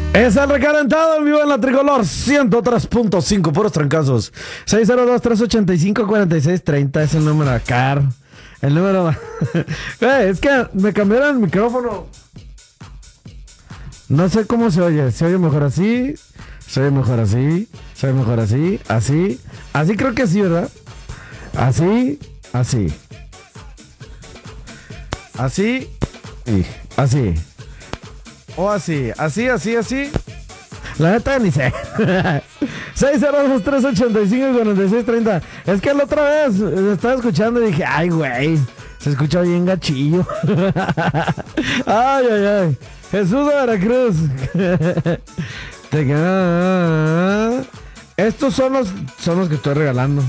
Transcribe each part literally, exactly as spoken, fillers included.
Es el recalentado en vivo en la Tricolor ciento tres punto cinco, puros trancazos. seis cero dos, tres ocho cinco, cuatro seis tres cero es el número acá. El número... eh, es que me cambiaron el micrófono. No sé cómo se oye. ¿Se oye mejor así? ¿Se oye mejor así? ¿Se oye mejor así? ¿Así? Así creo que sí, ¿verdad? Así, así. Así y así. O así, así, así, así. La neta ni sé. seis cero dos, tres ocho cinco, cuatro seis tres cero. Es que la otra vez estaba escuchando y dije, ay, güey, se escucha bien gachillo. Ay, ay, ay. Jesús de Veracruz. Estos son los, son los que estoy regalando.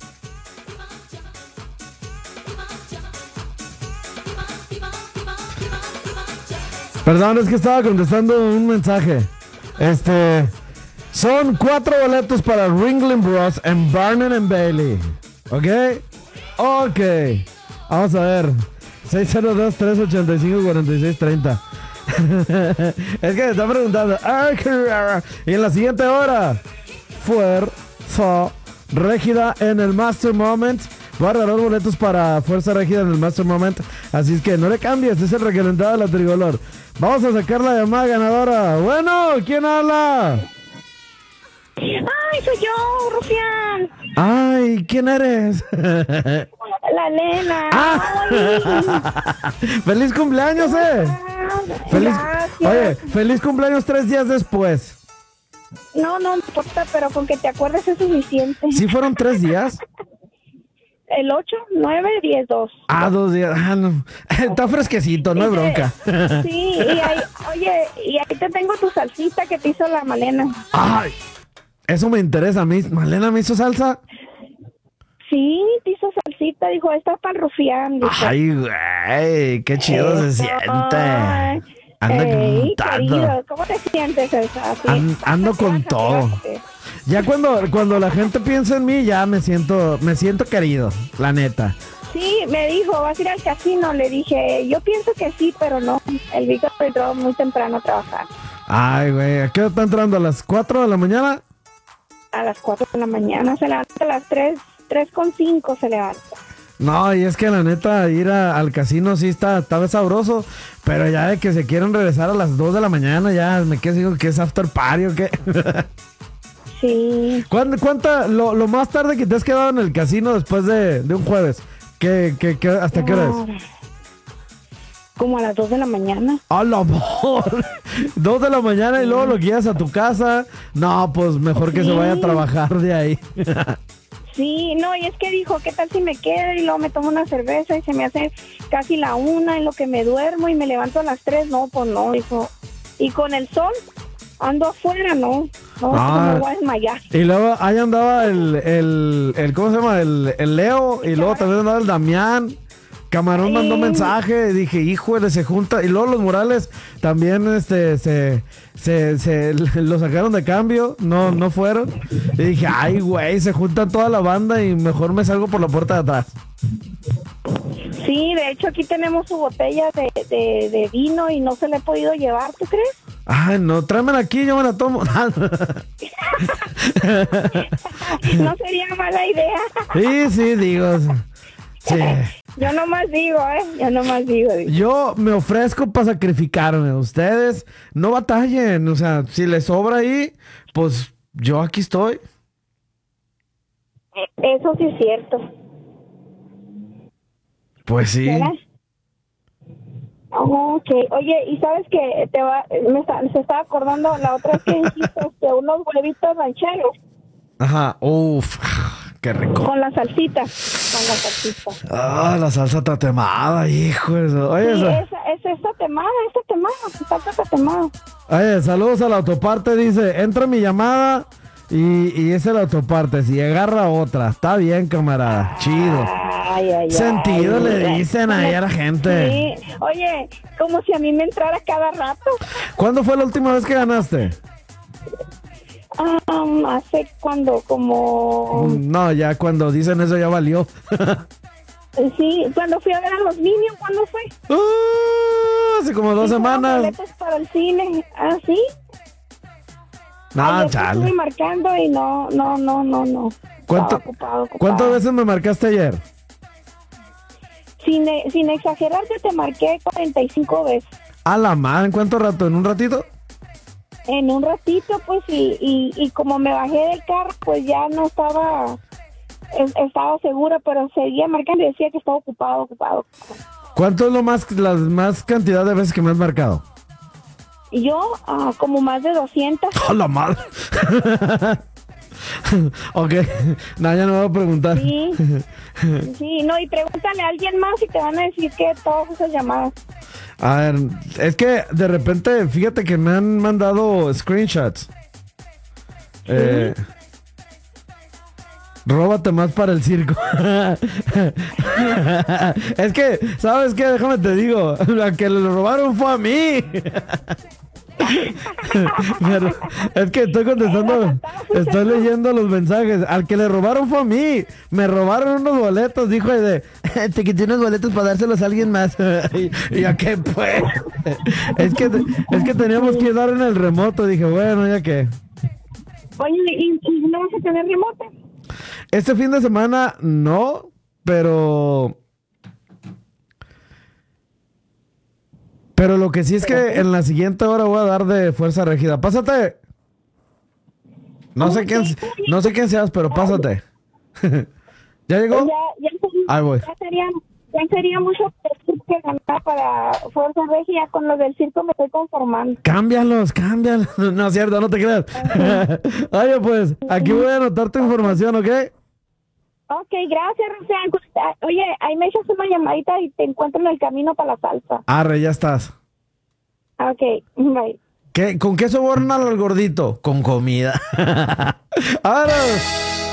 Perdón, es que estaba contestando un mensaje. Este... Son cuatro boletos para Ringling Bros. En Barnum and Bailey. ¿Ok? Ok. Vamos a ver. seis cero dos, tres ocho cinco, cuatro seis tres cero. Es que me están preguntando. Y en la siguiente hora, Fuerza Régida en el Master Moment. Voy a regalar boletos para Fuerza Régida en el Master Moment. Así es que no le cambies, es el recalentado de la Tricolor. Vamos a sacar la llamada ganadora. Bueno, ¿quién habla? ¡Ay, soy yo, Rufián! Ay, ¿quién eres? La nena. Ah. ¡Feliz cumpleaños, eh! Feliz... Oye, feliz cumpleaños tres días después. No, no importa, pero con que te acuerdes es suficiente. ¿Sí fueron tres días? El ocho, nueve, diez, dos. Ah, dos días. Ah, no. Está fresquecito, no hay bronca. Sí, y ahí, oye, y ahí te tengo tu salsita que te hizo la Malena. Ay, eso me interesa a mí. ¿Malena me hizo salsa? Sí, te hizo salsita, dijo, esta es para el Rufián. Dijo. Ay, güey, qué chido Eso. se siente. Anda Ey, contando. querido, ¿cómo te sientes, Elsa? Sí, An- ando con todo. Ya cuando, cuando la gente piensa en mí, ya me siento, me siento querido, la neta. Sí, me dijo, ¿vas a ir al casino? Le dije, yo pienso que sí, pero no. El Víctor entró muy temprano a trabajar. Ay, güey, ¿a qué hora está entrando? ¿A las cuatro de la mañana? A las cuatro de la mañana, se levanta a las tres, tres con cinco se levanta. No, y es que la neta, ir a, al casino sí está, está sabroso, pero ya de que se quieren regresar a las dos de la mañana, ya me quedo digo que es after party o qué. Sí. ¿Cuánta, cuánta lo, lo más tarde que te has quedado en el casino después de, de un jueves? ¿Qué, qué, qué, ¿Hasta qué hora es? Como a las dos de la mañana. ¡Hola, amor! Dos de la mañana y luego lo guías a tu casa. No, pues mejor que Sí. se vaya a trabajar de ahí. Sí, no, y es que dijo, ¿qué tal si me quedo? Y luego me tomo una cerveza y se me hace casi la una en lo que me duermo y me levanto a las tres. No, pues no, dijo. Y con el sol, ando afuera, ¿no? No, Ah. me voy a desmayar. Y luego ahí andaba el, el, el ¿cómo se llama? El, el Leo. Y luego también andaba el Damián. Camarón Sí. mandó mensaje, dije, híjole, se junta. Y luego los Morales también este, se, se, se lo sacaron de cambio, no, no fueron. Y dije, ay, güey, se junta toda la banda y mejor me salgo por la puerta de atrás. Sí, de hecho aquí tenemos su botella de, de, de vino y no se la he podido llevar, ¿tú crees? Ay, no, tráemela aquí, yo me la tomo. No sería mala idea. Sí, sí, digo. Sí. Yo nomás digo, ¿eh? Yo nomás digo. digo. Yo me ofrezco para sacrificarme. Ustedes no batallen. O sea, si les sobra ahí, pues yo aquí estoy. Eso sí es cierto. Pues sí. ¿Verdad? Oh, ok. Oye, ¿y sabes que te va, me está, se estaba acordando la otra vez que dijiste que unos huevitos rancheros Ajá. Uf, qué rico. con la salsita? Con la salsita. Ah, la salsa tatemada, hijo de eso. Oye, Sí, esa- esa, es esta temada, esta temada, salsa tatemada. oye, saludos a la autoparte. Dice, entra mi llamada y, y es el autoparte. Si agarra otra. Está bien, camarada. Chido. Ay, ay, Sentido ay, le ay. dicen ahí a la gente. Sí. Oye, como si a mí me entrara cada rato. ¿Cuándo fue la última vez que ganaste? Um, hace cuando, como... No, ya cuando dicen eso ya valió. Sí, cuando fui a ver a los Minions, ¿cuándo fue? Uh, hace como dos Sí, fueron semanas. boletos para el cine. ¿Ah, sí? No, Ayer chale. estuve marcando y no, no, no, no, no. ¿Cuánto- Estaba ocupado, ocupado. ¿Cuántas veces me marcaste ayer? Sin, e- sin exagerarte, te marqué cuarenta y cinco veces. A la madre, ¿en cuánto rato? ¿En un ratito? En un ratito, pues, y, y, y como me bajé del carro, pues ya no estaba, es- estaba segura, pero seguía marcando y decía que estaba ocupado, ocupado. ¿Cuánto es lo más, las más cantidad de veces que me has marcado? Y yo, ah, como más de doscientas. ¡A la madre! Ok, no, ya no me voy a preguntar. Sí, sí, no, y pregúntale a alguien más y te van a decir que todas esas llamadas. A ver, es que de repente, fíjate que me han mandado screenshots. Eh, róbate más para el circo. Es que, ¿sabes qué? Déjame te digo, la que le robaron fue a mí. Pero es que estoy contestando, estoy leyendo los mensajes. Al que le robaron fue a mí. Me robaron unos boletos, dijo de, te quité unos boletos para dárselos a alguien más. y, y ya que pues, es que es que teníamos que dar en el remoto. Dije, bueno, ya que. Oye, ¿y, y no vas a tener remoto? Este fin de semana no, pero pero lo que sí es que en la siguiente hora voy a dar de fuerza rígida. Pásate. No sé quién, no sé quién seas, pero pásate. ¿Ya llegó? Ya, ya, sería, Ahí voy. ya, sería, ya sería mucho que ganar para Fuerza Regia. Con lo del circo me estoy conformando. Cámbialos, cámbialos. No es cierto, no te creas. Oye, pues, aquí voy a anotar tu información, ¿ok? Ok, gracias, Roxanne. Oye, ahí me echas una llamadita y te encuentro en el camino para la salsa. Arre, ya estás. Ok, bye. ¿Qué, ¿Con qué sobornan al gordito? Con comida. Ahora.